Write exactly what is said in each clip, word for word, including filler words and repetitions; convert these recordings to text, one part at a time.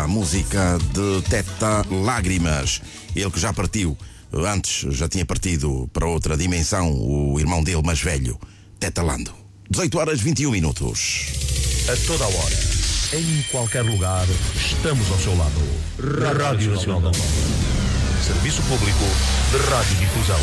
música de Teta Lágrimas. Ele que já partiu, antes já tinha partido para outra dimensão, o irmão dele mais velho, Teta Lando. dezoito horas e vinte e um minutos. A toda a hora, em qualquer lugar, estamos ao seu lado. Rádio Nacional da Angola. Serviço Público de Radiodifusão.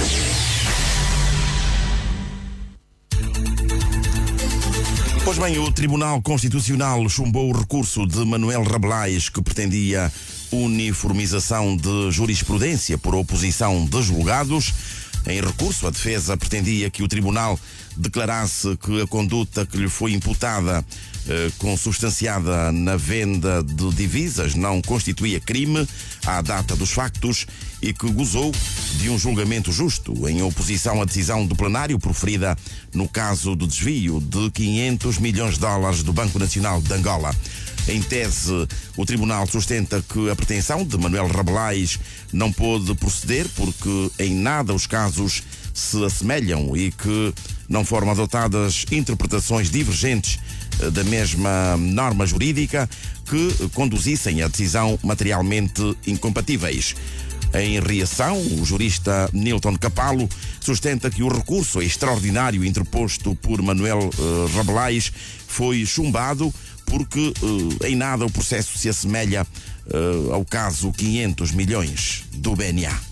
Pois bem, o Tribunal Constitucional chumbou o recurso de Manuel Rabelais, que pretendia uniformização de jurisprudência por oposição de julgados. Em recurso, a defesa pretendia que o Tribunal declarasse que a conduta que lhe foi imputada, eh, consubstanciada na venda de divisas, não constituía crime à data dos factos e que gozou de um julgamento justo, em oposição à decisão do plenário proferida no caso do desvio de quinhentos milhões de dólares do Banco Nacional de Angola. Em tese, o Tribunal sustenta que a pretensão de Manuel Rabelais não pôde proceder porque em nada os casos se assemelham e que não foram adotadas interpretações divergentes da mesma norma jurídica que conduzissem a decisão materialmente incompatíveis. Em reação, o jurista Nilton Capalo sustenta que o recurso extraordinário interposto por Manuel uh, Rabelais foi chumbado porque uh, em nada o processo se assemelha uh, ao caso quinhentos milhões do B N A.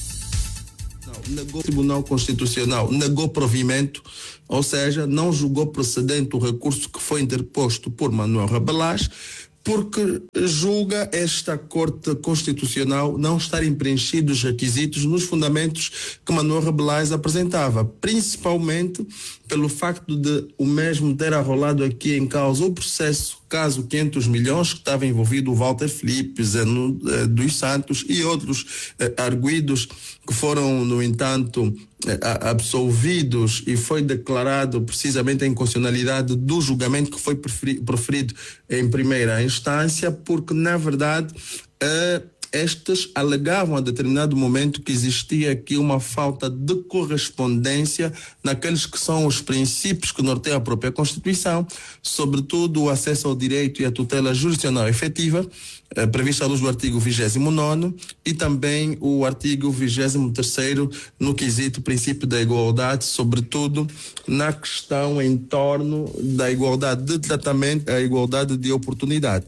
Negou o Tribunal Constitucional, negou provimento, ou seja, não julgou procedente o recurso que foi interposto por Manuel Rabelais, porque julga esta Corte Constitucional não estarem preenchidos os requisitos nos fundamentos que Manuel Rabelais apresentava, principalmente pelo facto de o mesmo ter arrolado aqui em causa o processo caso quinhentos milhões, que estava envolvido o Walter Filipe, Zeno eh, dos Santos e outros eh, arguidos que foram, no entanto, eh, absolvidos, e foi declarado precisamente a inconstitucionalidade do julgamento que foi proferido em primeira instância, porque, na verdade, eh, estes alegavam a determinado momento que existia aqui uma falta de correspondência naqueles que são os princípios que norteiam a própria Constituição, sobretudo o acesso ao direito e a tutela jurisdicional efetiva, eh, prevista à luz do artigo vigésimo nono, e também o artigo vigésimo terceiro no quesito princípio da igualdade, sobretudo na questão em torno da igualdade de tratamento, a igualdade de oportunidade.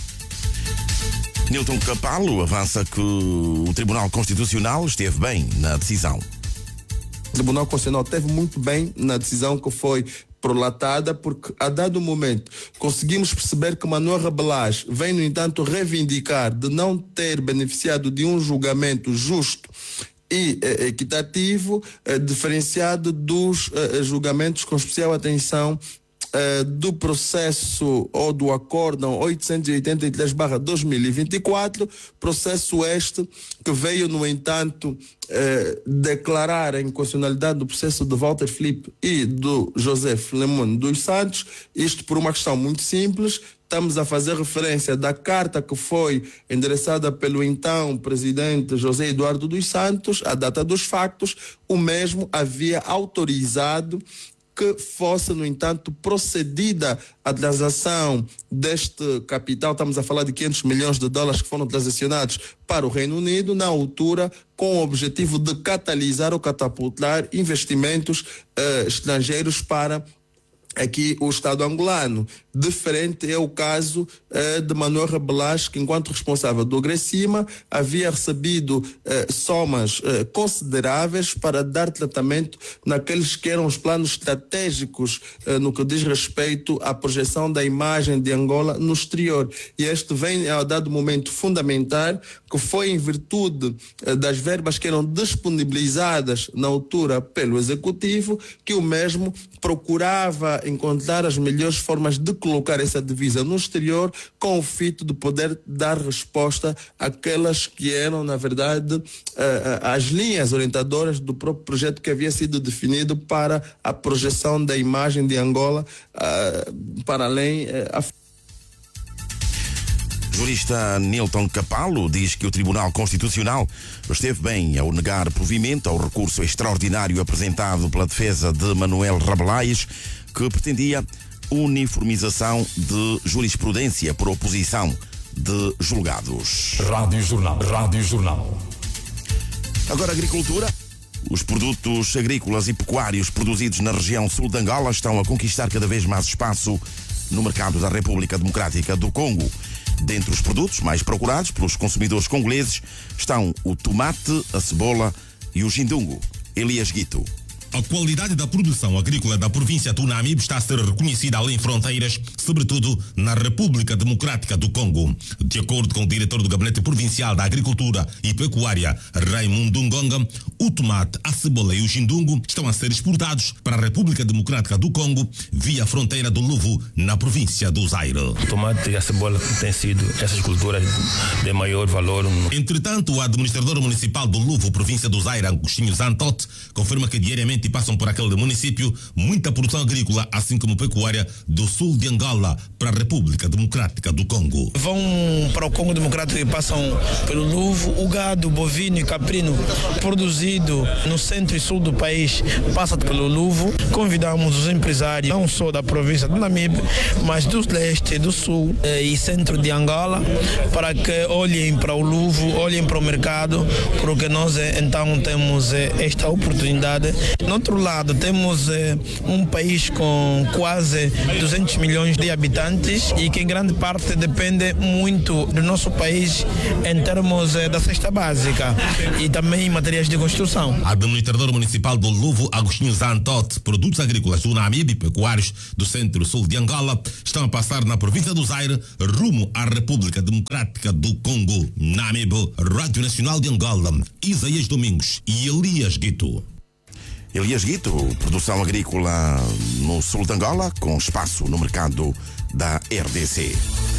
Nilton Capalo avança que o Tribunal Constitucional esteve bem na decisão. O Tribunal Constitucional esteve muito bem na decisão que foi prolatada, porque a dado momento conseguimos perceber que Manuel Rabelais vem, no entanto, reivindicar de não ter beneficiado de um julgamento justo e eh, equitativo, eh, diferenciado dos eh, julgamentos com especial atenção do processo ou do acórdão oitocentos e oitenta e três barra dois mil e vinte e quatro, processo este que veio, no entanto, eh, declarar a inconstitucionalidade do processo de Walter Filipe e do José Filemon dos Santos, isto por uma questão muito simples. Estamos a fazer referência da carta que foi endereçada pelo então presidente José Eduardo dos Santos, à data dos factos, o mesmo havia autorizado que fosse, no entanto, procedida a transação deste capital. Estamos a falar de quinhentos milhões de dólares que foram transacionados para o Reino Unido, na altura, com o objetivo de catalisar ou catapultar investimentos eh, estrangeiros para aqui o Estado angolano. Diferente é o caso eh, de Manuel Rabelais, que, enquanto responsável do Grecima, havia recebido eh, somas eh, consideráveis para dar tratamento naqueles que eram os planos estratégicos eh, no que diz respeito à projeção da imagem de Angola no exterior. E este vem a dado momento fundamental, que foi em virtude eh, das verbas que eram disponibilizadas na altura pelo Executivo, que o mesmo procurava encontrar as melhores formas de colocar essa divisa no exterior, com o fito de poder dar resposta àquelas que eram, na verdade, as linhas orientadoras do próprio projeto que havia sido definido para a projeção da imagem de Angola para além. A... Jurista Nilton Capalo diz que o Tribunal Constitucional esteve bem ao negar provimento ao recurso extraordinário apresentado pela defesa de Manuel Rabelais, que pretendia uniformização de jurisprudência por oposição de julgados. Rádio Jornal. Rádio Jornal. Agora, agricultura. Os produtos agrícolas e pecuários produzidos na região sul de Angola estão a conquistar cada vez mais espaço no mercado da República Democrática do Congo. Dentre os produtos mais procurados pelos consumidores congoleses estão o tomate, a cebola e o jindungo. Elias Guito. A qualidade da produção agrícola da província do Namibe está a ser reconhecida além fronteiras, sobretudo na República Democrática do Congo. De acordo com o diretor do Gabinete Provincial da Agricultura e Pecuária, Raimundo Ngonga, o tomate, a cebola e o jindungo estão a ser exportados para a República Democrática do Congo via a fronteira do Luvo, na província do Zaire. O tomate e a cebola têm sido essas culturas de maior valor. Entretanto, o administrador municipal do Luvo, província do Zaire, Agostinho Zantot, confirma que diariamente passam por aquele município muita produção agrícola, assim como pecuária do sul de Angola para a República Democrática do Congo. Vão para o Congo Democrático e passam pelo Luvo. O gado bovino e caprino produzido no centro e sul do país passa pelo Luvo. Convidamos os empresários, não só da província do Namibe, mas do leste, do sul e centro de Angola, para que olhem para o Luvo, olhem para o mercado, porque nós então temos esta oportunidade. No outro lado, temos eh, um país com quase duzentos milhões de habitantes e que em grande parte depende muito do nosso país em termos eh, da cesta básica e também em materiais de construção. Administrador municipal do Luvo, Agostinho Zantot, produtos agrícolas do Namibe e pecuários do centro-sul de Angola estão a passar na província do Zaire rumo à República Democrática do Congo. Namibe, Rádio Nacional de Angola, Isaías Domingos e Elias Guito. Elias Guito, produção agrícola no sul de Angola, com espaço no mercado da R D C.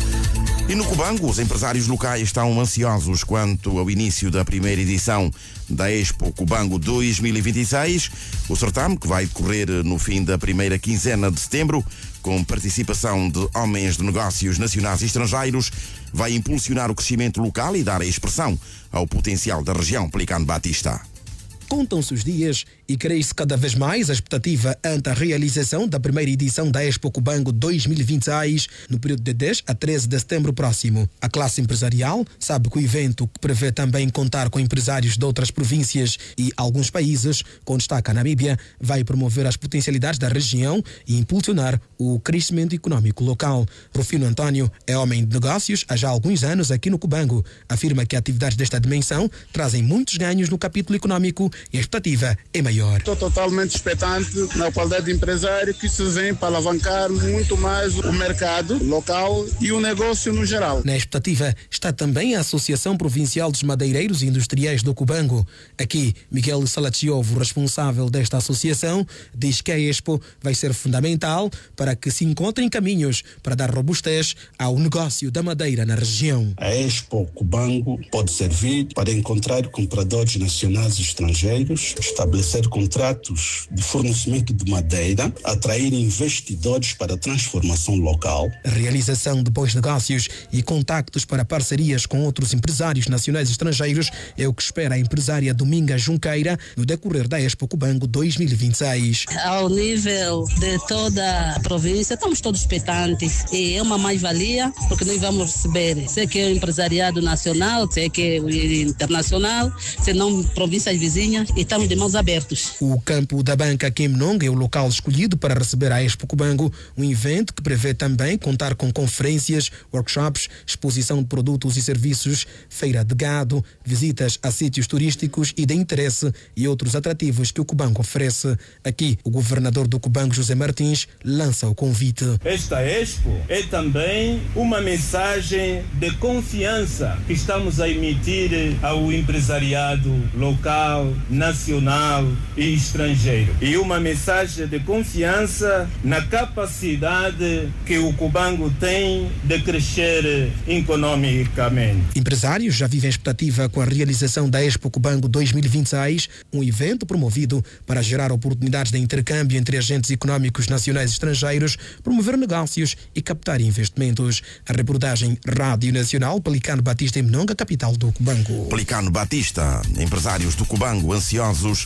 E no Cubango, os empresários locais estão ansiosos quanto ao início da primeira edição da Expo Cubango dois mil e vinte e seis. O certame, que vai decorrer no fim da primeira quinzena de setembro, com participação de homens de negócios nacionais e estrangeiros, vai impulsionar o crescimento local e dar a expressão ao potencial da região. Pelicano Batista. Contam-se os dias e cresce cada vez mais a expectativa ante a realização da primeira edição da Expo Cubango dois mil e vinte e seis no período de dez a treze de setembro próximo. A classe empresarial sabe que o evento, que prevê também contar com empresários de outras províncias e alguns países, com destaque a Namíbia, vai promover as potencialidades da região e impulsionar o crescimento econômico local. Rufino António é homem de negócios há já alguns anos aqui no Cubango. Afirma que atividades desta dimensão trazem muitos ganhos no capítulo econômico e a expectativa é maior. Estou totalmente expectante na qualidade de empresário que se vem para alavancar muito mais o mercado local e o negócio no geral. Na expectativa está também a Associação Provincial dos Madeireiros e Industriais do Cubango. Aqui, Miguel Salatiovo, responsável desta associação, diz que a Expo vai ser fundamental para que se encontrem caminhos para dar robustez ao negócio da madeira na região. A Expo Cubango pode servir para encontrar compradores nacionais e estrangeiros, estabelecer contratos de fornecimento de madeira, atrair investidores para a transformação local. A realização de bons negócios e contactos para parcerias com outros empresários nacionais e estrangeiros é o que espera a empresária Dominga Junqueira no decorrer da Expo Cubango dois mil e vinte e seis. Ao nível de toda a província, estamos todos expectantes e é uma mais-valia porque nós vamos receber, sei que é o empresariado nacional, sei que é o internacional, se não províncias vizinhas, e estamos de mãos abertos. O campo da Banca Kimnong é o local escolhido para receber a Expo Cubango, um evento que prevê também contar com conferências, workshops, exposição de produtos e serviços, feira de gado, visitas a sítios turísticos e de interesse e outros atrativos que o Cubango oferece. Aqui, o governador do Cubango, José Martins, lança o convite. Esta Expo é também uma mensagem de confiança que estamos a emitir ao empresariado local, nacional e estrangeiro. E uma mensagem de confiança na capacidade que o Cubango tem de crescer economicamente. Empresários já vivem expectativa com a realização da Expo Cubango dois mil e vinte e seis, um evento promovido para gerar oportunidades de intercâmbio entre agentes econômicos nacionais e estrangeiros, promover negócios e captar investimentos. A reportagem Rádio Nacional, Pelicano Batista, em Mnonga, capital do Cubango. Pelicano Batista, empresários do Cubango ansiosos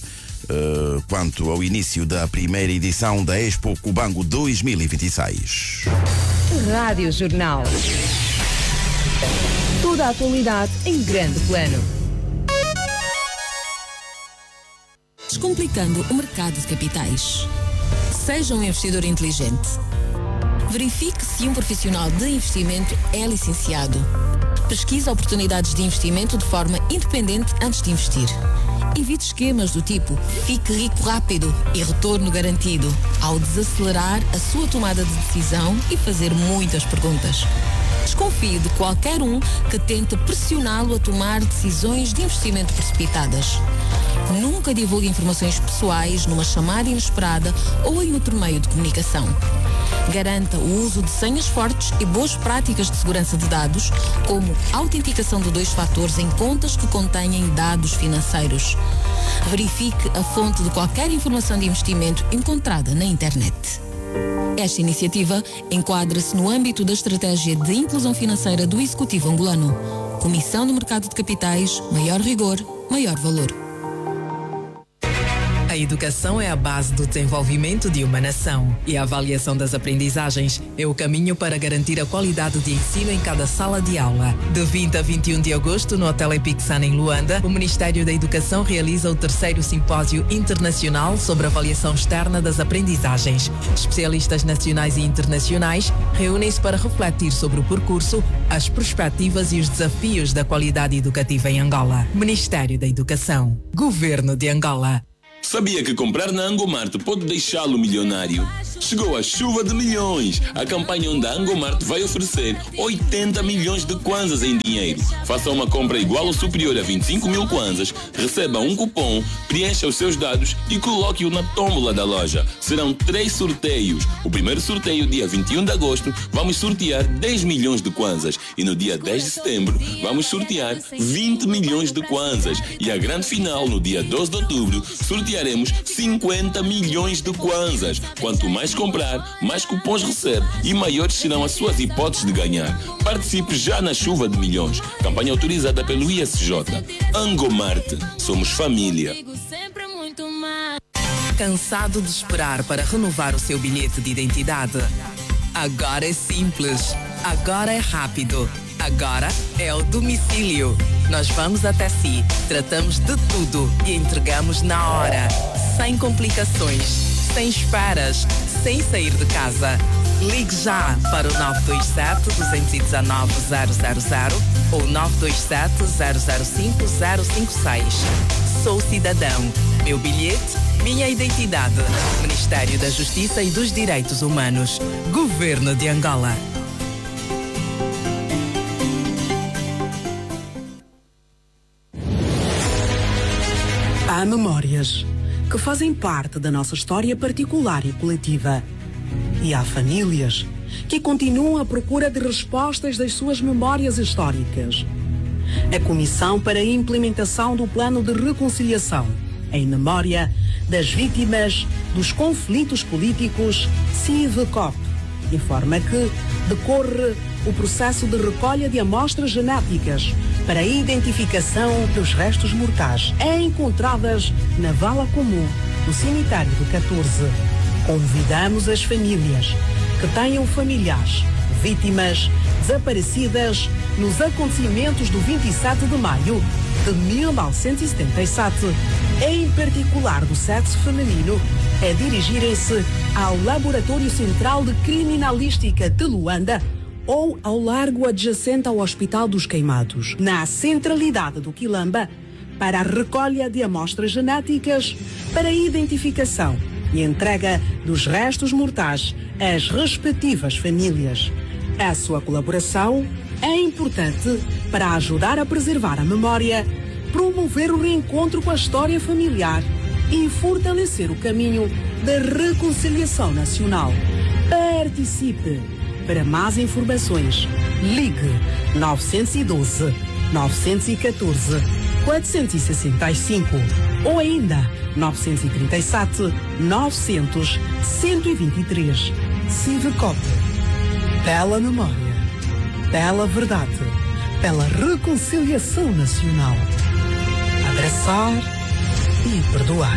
uh, quanto ao início da primeira edição da Expo Cubango dois mil e vinte e seis. Rádio Jornal. Toda a atualidade em grande plano. Descomplicando o mercado de capitais. Seja um investidor inteligente. Verifique se um profissional de investimento é licenciado. Pesquise oportunidades de investimento de forma independente antes de investir. Evite esquemas do tipo fique rico rápido e retorno garantido ao desacelerar a sua tomada de decisão e fazer muitas perguntas. Desconfie de qualquer um que tente pressioná-lo a tomar decisões de investimento precipitadas. Nunca divulgue informações pessoais numa chamada inesperada ou em outro meio de comunicação. Garanta o uso de senhas fortes e boas práticas de segurança de dados, como autenticação de dois fatores em contas que contenham dados financeiros. Verifique a fonte de qualquer informação de investimento encontrada na internet. Esta iniciativa enquadra-se no âmbito da Estratégia de Inclusão Financeira do Executivo angolano. Comissão do Mercado de Capitais, maior rigor, maior valor. A educação é a base do desenvolvimento de uma nação e a avaliação das aprendizagens é o caminho para garantir a qualidade de ensino em cada sala de aula. De vinte a vinte e um de agosto, no Hotel Epixan em Luanda, o Ministério da Educação realiza o terceiro Simpósio Internacional sobre Avaliação Externa das Aprendizagens. Especialistas nacionais e internacionais reúnem-se para refletir sobre o percurso, as perspectivas e os desafios da qualidade educativa em Angola. Ministério da Educação. Governo de Angola. Sabia que comprar na Angomart pode deixá-lo milionário? Chegou a chuva de milhões. A campanha onde a Angomart vai oferecer oitenta milhões de kwanzas em dinheiro. Faça uma compra igual ou superior a vinte e cinco mil kwanzas, receba um cupom, preencha os seus dados e coloque-o na tómbola da loja. Serão três sorteios. O primeiro sorteio, dia vinte e um de agosto, vamos sortear dez milhões de kwanzas. E no dia dez de setembro, vamos sortear vinte milhões de kwanzas. E a grande final, no dia doze de outubro, sortearemos cinquenta milhões de kwanzas. Quanto mais comprar, mais cupons recebe e maiores serão as suas hipóteses de ganhar. Participe já na chuva de milhões. Campanha autorizada pelo I S J. Angomart. Somos família. Cansado de esperar para renovar o seu bilhete de identidade? Agora é simples. Agora é rápido. Agora é o domicílio. Nós vamos até si, tratamos de tudo e entregamos na hora. Sem complicações, sem esperas, sem sair de casa. Ligue já para o nove dois sete, dois um nove, zero zero zero ou nove dois sete, zero zero cinco, zero cinco seis. Sou cidadão. Meu bilhete, minha identidade. Ministério da Justiça e dos Direitos Humanos. Governo de Angola. Há memórias que fazem parte da nossa história particular e coletiva. E há famílias que continuam à procura de respostas das suas memórias históricas. A Comissão para a Implementação do Plano de Reconciliação, em memória das vítimas dos conflitos políticos, CIVCOP, informa que decorre o processo de recolha de amostras genéticas para a identificação dos restos mortais encontradas na vala comum do cemitério do catorze. Convidamos as famílias que tenham familiares, vítimas desaparecidas nos acontecimentos do vinte e sete de maio de mil novecentos e setenta e sete, em particular do sexo feminino, a dirigirem-se ao Laboratório Central de Criminalística de Luanda ou ao largo adjacente ao Hospital dos Queimados, na centralidade do Quilamba, para a recolha de amostras genéticas para a identificação e entrega dos restos mortais às respectivas famílias. A sua colaboração é importante para ajudar a preservar a memória, promover o reencontro com a história familiar e fortalecer o caminho da reconciliação nacional. Participe! Para mais informações, ligue nove um dois, nove um quatro, quatro seis cinco ou ainda nove três sete, nove zero zero, um dois três. CIVCOP. Pela memória, pela verdade, pela reconciliação nacional. Abraçar e perdoar.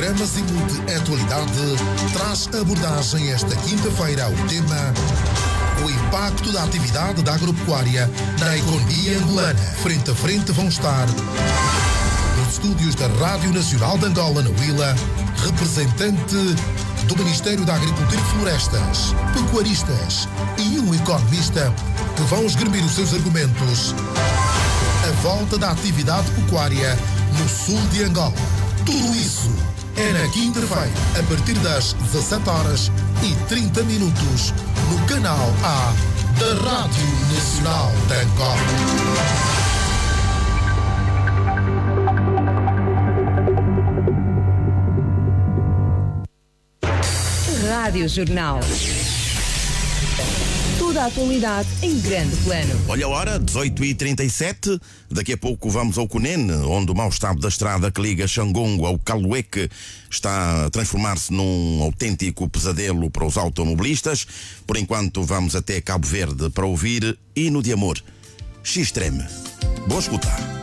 programa Zimude Atualidade traz abordagem esta quinta-feira ao tema o impacto da atividade da agropecuária na economia angolana. Frente a frente vão estar nos estúdios da Rádio Nacional de Angola, na Huila, representante do Ministério da Agricultura e Florestas, pecuaristas e um economista que vão esgrimir os seus argumentos à volta da atividade pecuária no sul de Angola. Tudo isso é na quinta-feira, a partir das dezassete horas e trinta minutos, no canal A da Rádio Nacional de Angola. Rádio Jornal. Toda a atualidade em grande plano. Olha a hora, dezoito e trinta e sete. Daqui a pouco vamos ao Cunene, onde o mau estado da estrada que liga Xangongo ao Calueque está a transformar-se num autêntico pesadelo para os automobilistas. Por enquanto vamos até Cabo Verde para ouvir Hino de Amor, X-Treme. Boa escuta.